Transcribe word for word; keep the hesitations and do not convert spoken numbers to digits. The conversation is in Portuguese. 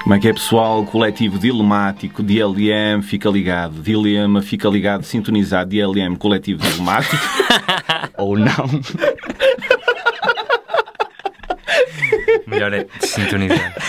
Como é que é, pessoal? Coletivo dilemático, D L M, fica ligado. Dilema, fica ligado, sintonizado. D L M, coletivo dilemático. Ou não. Melhor é sintonizar.